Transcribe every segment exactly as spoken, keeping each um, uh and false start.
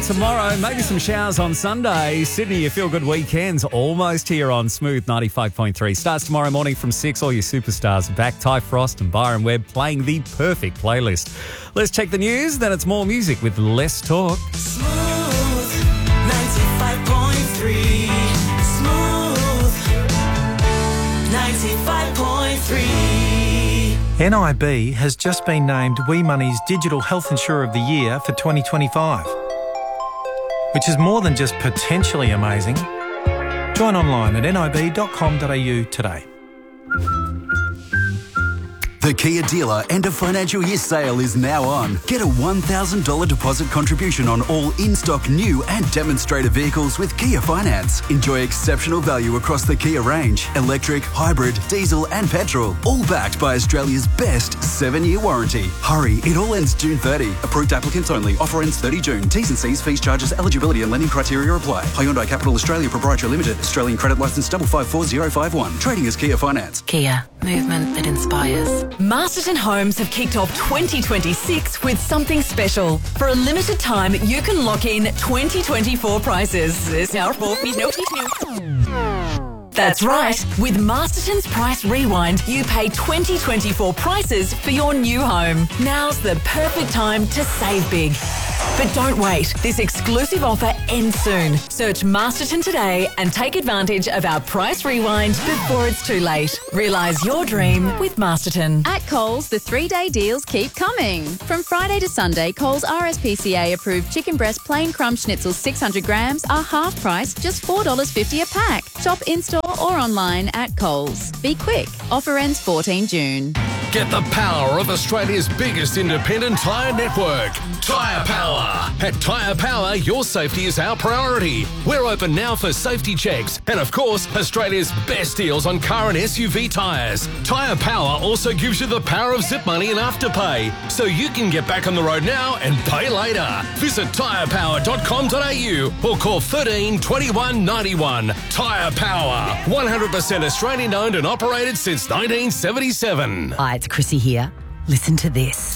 sunshine tomorrow, maybe some showers on Sunday. Sydney, your feel-good weekend's almost here on Smooth ninety-five point three. Starts tomorrow morning from six. All your superstars back. Ty Frost and Byron Webb playing the perfect playlist. Let's check the news, then it's more music with less talk. Smooth ninety-five point three. Smooth ninety-five point three. N I B has just been named WeMoney's Digital Health Insurer of the Year for twenty twenty-five, which is more than just potentially amazing. Join online at nib dot com dot a u today. The Kia dealer end of financial year sale is now on. Get a one thousand dollars deposit contribution on all in-stock new and demonstrator vehicles with Kia Finance. Enjoy exceptional value across the Kia range. Electric, hybrid, diesel and petrol. All backed by Australia's best seven-year warranty. Hurry, it all ends June thirtieth. Approved applicants only. Offer ends thirtieth June. T's and C's, fees, charges, eligibility and lending criteria apply. Hyundai Capital Australia Proprietary Limited. Australian credit licence double five four zero five one. Trading as Kia Finance. Kia. Movement that inspires. Masterton Homes have kicked off twenty twenty-six with something special. For a limited time, you can lock in twenty twenty-four prices. There's now four feet notice. That's right. With Masterton's Price Rewind, you pay twenty twenty-four prices for your new home. Now's the perfect time to save big. But don't wait. This exclusive offer ends soon. Search Masterton today and take advantage of our Price Rewind before it's too late. Realise your dream with Masterton. At Coles, the three-day deals keep coming. From Friday to Sunday, Coles R S P C A-approved chicken breast plain crumb schnitzel six hundred grams are half price, just four dollars fifty a pack. Shop in-store or online at Coles. Be quick. Offer ends fourteenth June. Get the power of Australia's biggest independent tyre network, Tyre Power. At Tyre Power, your safety is our priority. We're open now for safety checks and, of course, Australia's best deals on car and S U V tyres. Tyre Power also gives you the power of zip money and afterpay, so you can get back on the road now and pay later. Visit tyre power dot com dot a u or call thirteen twenty-one ninety-one. Tyre Power, one hundred percent Australian owned and operated since nineteen seventy-seven. Hi, it's Chrissy here. Listen to this.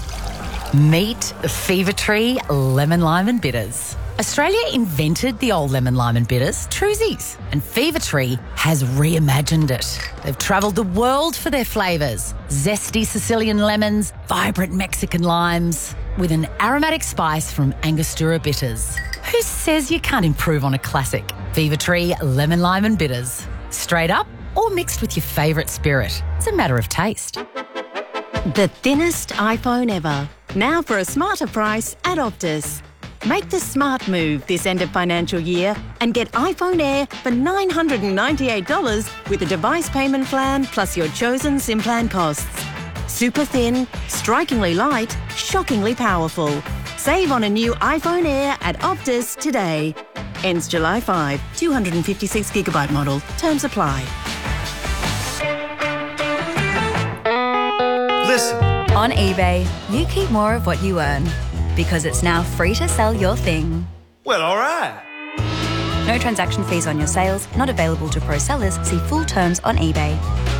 Meet Fever Tree Lemon Lime and Bitters. Australia invented the old lemon lime and bitters, Truzies, and Fever Tree has reimagined it. They've travelled the world for their flavours. Zesty Sicilian lemons, vibrant Mexican limes, with an aromatic spice from Angostura bitters. Who says you can't improve on a classic? Fever Tree Lemon Lime and Bitters. Straight up or mixed with your favourite spirit. It's a matter of taste. The thinnest iPhone ever. Now for a smarter price at Optus. Make the smart move this end of financial year and get iPhone Air for nine hundred ninety-eight dollars with a device payment plan plus your chosen SIM plan costs. Super thin, strikingly light, shockingly powerful. Save on a new iPhone Air at Optus today. Ends July fifth. two hundred fifty-six gigabyte model. Terms apply. Listen. On eBay, you keep more of what you earn because it's now free to sell your thing. Well, all right. No transaction fees on your sales, not available to pro sellers. See full terms on eBay.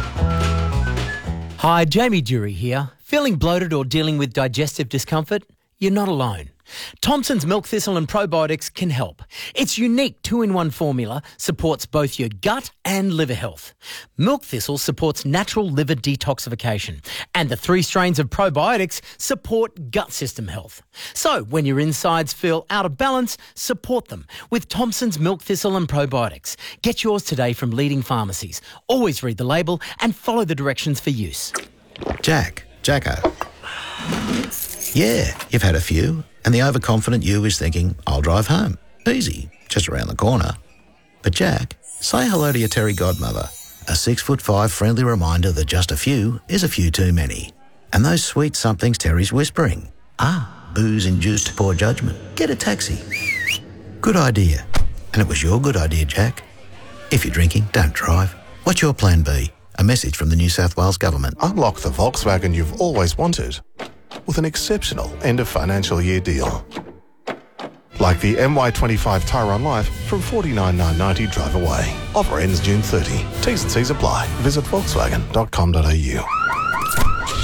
Hi, Jamie Dury here. Feeling bloated or dealing with digestive discomfort? You're not alone. Thompson's Milk Thistle and Probiotics can help. Its unique two-in-one formula supports both your gut and liver health. Milk Thistle supports natural liver detoxification, and the three strains of probiotics support gut system health. So, when your insides feel out of balance, support them with Thompson's Milk Thistle and Probiotics. Get yours today from leading pharmacies. Always read the label and follow the directions for use. Jack, Jacko. Yeah, you've had a few. And the overconfident you is thinking, I'll drive home. Easy, just around the corner. But Jack, say hello to your Terry godmother. A six foot five friendly reminder that just a few is a few too many. And those sweet somethings Terry's whispering. Ah, booze-induced poor judgment. Get a taxi. Good idea. And it was your good idea, Jack. If you're drinking, don't drive. What's your plan B? A message from the New South Wales Government. Unlock the Volkswagen you've always wanted with an exceptional end of financial year deal. Like the M Y twenty-five Tyron Life from forty-nine thousand nine hundred ninety drive away. Offer ends June thirtieth. T's and C's apply. Visit volkswagen dot com dot a u.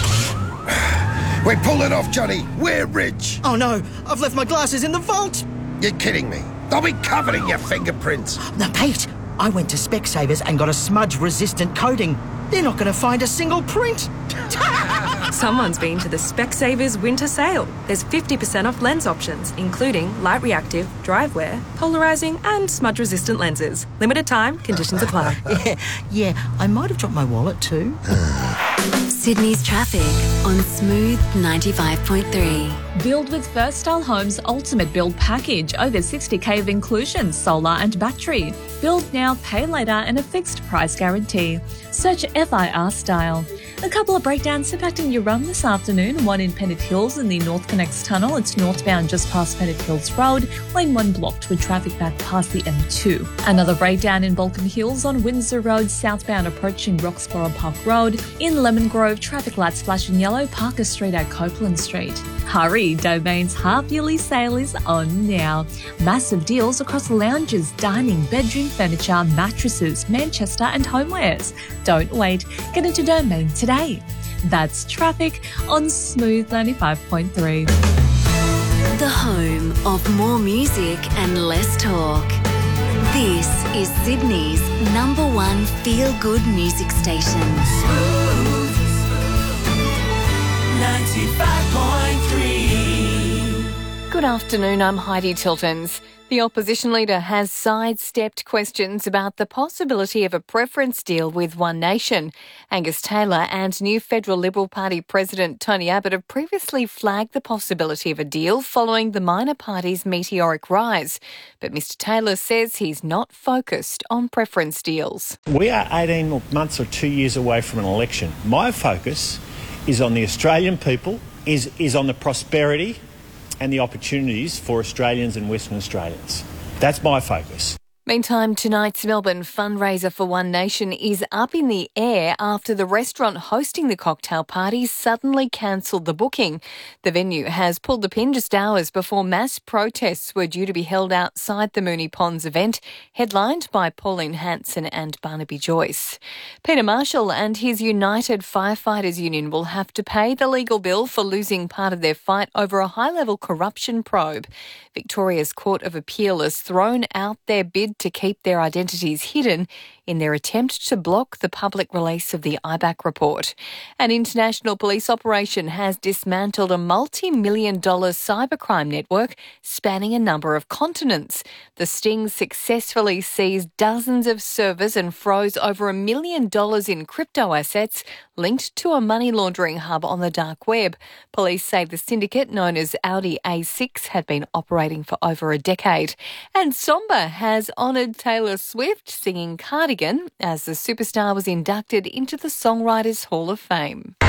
We pull it off, Johnny. We're rich. Oh no, I've left my glasses in the vault. You're kidding me. They'll be covered in your fingerprints. No, Pete, I went to Specsavers and got a smudge-resistant coating. They're not going to find a single print. Someone's been to the Specsavers winter sale. There's fifty percent off lens options, including light reactive, drive wear, polarising and smudge-resistant lenses. Limited time, conditions apply. yeah, yeah, I might have dropped my wallet too. Sydney's traffic on Smooth ninety-five point three. Build with First Style Homes Ultimate Build Package. Over sixty k of inclusions, solar and battery. Build now, pay later and a fixed price guarantee. Search F I R Style. A couple of breakdowns impacting your run this afternoon. One in Pennant Hills in the North Connects Tunnel. It's northbound just past Pennant Hills Road. Lane one blocked with traffic back past the M two. Another breakdown in Balcombe Hills on Windsor Road, southbound approaching Roxborough Park Road. In Lemon Grove, traffic lights flashing yellow, Parker Street at Copeland Street. Hurry, Domain's half-yearly sale is on now. Massive deals across lounges, dining, bedroom furniture, mattresses, Manchester and homewares. Don't wait, get into Domain today. That's traffic on Smooth ninety-five point three. The home of more music and less talk. This is Sydney's number one feel-good music station. Smooth ninety-five point three. Good afternoon, I'm Heidi Tiltons. The opposition leader has sidestepped questions about the possibility of a preference deal with One Nation. Angus Taylor and new Federal Liberal Party President Tony Abbott have previously flagged the possibility of a deal following the minor party's meteoric rise. But Mr Taylor says he's not focused on preference deals. We are eighteen months or two years away from an election. My focus is on the Australian people, is, is on the prosperity and the opportunities for Australians and Western Australians. That's my focus. Meantime, tonight's Melbourne fundraiser for One Nation is up in the air after the restaurant hosting the cocktail party suddenly cancelled the booking. The venue has pulled the pin just hours before mass protests were due to be held outside the Moonee Ponds event, headlined by Pauline Hanson and Barnaby Joyce. Peter Marshall and his United Firefighters Union will have to pay the legal bill for losing part of their fight over a high-level corruption probe. Victoria's Court of Appeal has thrown out their bid to keep their identities hidden in their attempt to block the public release of the I B A C report. An international police operation has dismantled a multi-million dollar cybercrime network spanning a number of continents. The sting successfully seized dozens of servers and froze over a million dollars in crypto assets linked to a money laundering hub on the dark web. Police say the syndicate, known as Audi A six, had been operating for over a decade. And Somber has honoured Taylor Swift singing Cardigan as the superstar was inducted into the Songwriters Hall of Fame.